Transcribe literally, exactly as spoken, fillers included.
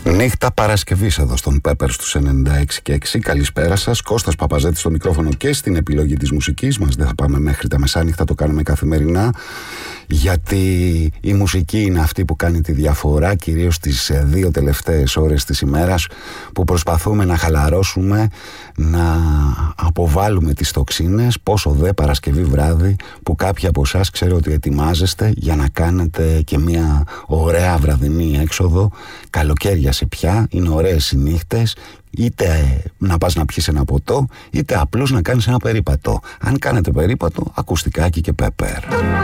Νύχτα Παρασκευής εδώ στον Πέπερ στους ενενήντα έξι και έξι. Καλησπέρα σας. Κώστας Παπαζέτης στο μικρόφωνο και στην επιλογή της μουσικής μας. Δεν θα πάμε μέχρι τα μεσάνυχτα, το κάνουμε καθημερινά, γιατί η μουσική είναι αυτή που κάνει τη διαφορά, κυρίως τις δύο τελευταίες ώρες της ημέρας, που προσπαθούμε να χαλαρώσουμε, να αποβάλουμε τις τοξίνες. Πόσο δε Παρασκευή βράδυ που κάποιοι από εσάς ξέρω ότι ετοιμάζεστε για να κάνετε και μια ωραία βραδινή έξοδο. Καλοκαίρια σε πια, είναι ωραίες οι νύχτες, είτε να πας να πιεις ένα ποτό, είτε απλώς να κάνεις ένα περίπατο. Αν κάνετε περίπατο, ακουστικάκι και Πέπερ.